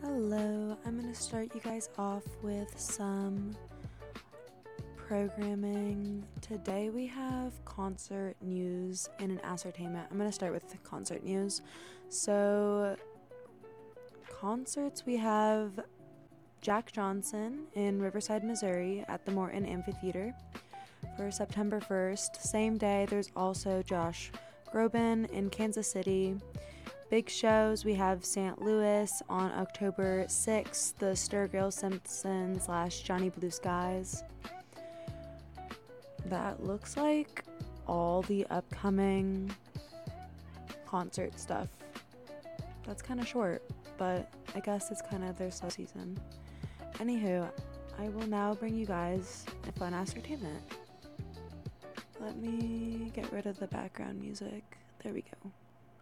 Hello, I'm going to start you guys off with some programming. Today we have concert news and an ascertainment. I'm going to start with the concert news. So, concerts, we have Jack Johnson in Riverside, Missouri at the Morton Amphitheater for September 1st. Same day, there's also Josh Groban in Kansas City. Big shows, we have St. Louis on October 6th, the Sturgill Simpson / Johnny Blue Skies. That looks like all the upcoming concert stuff. That's kind of short, but I guess it's kind of their slow season. Anywho, I will now bring you guys a fun ascertainment. Let me get rid of the background music. There we go.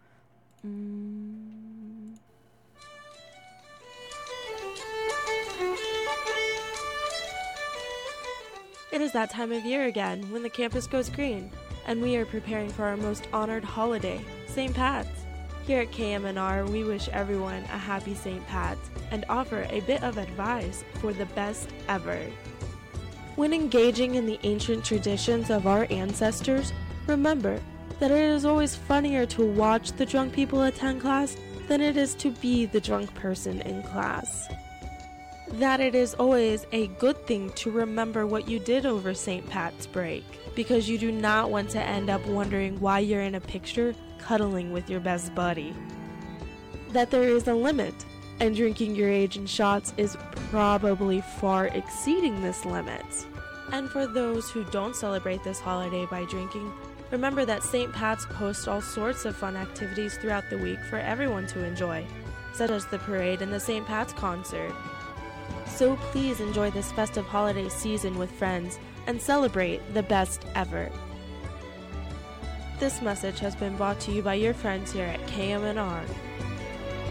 It is that time of year again when the campus goes green, and we are preparing for our most honored holiday, St. Pat's. Here at KMNR, we wish everyone a happy St. Pat's and offer a bit of advice for the best ever. When engaging in the ancient traditions of our ancestors, remember that it is always funnier to watch the drunk people attend class than it is to be the drunk person in class. That it is always a good thing to remember what you did over St. Pat's break, because you do not want to end up wondering why you're in a picture cuddling with your best buddy. That there is a limit, and drinking your age in shots is probably far exceeding this limit. And for those who don't celebrate this holiday by drinking, remember that St. Pat's hosts all sorts of fun activities throughout the week for everyone to enjoy, such as the parade and the St. Pat's concert. So please enjoy this festive holiday season with friends and celebrate the best ever. This message has been brought to you by your friends here at KMNR.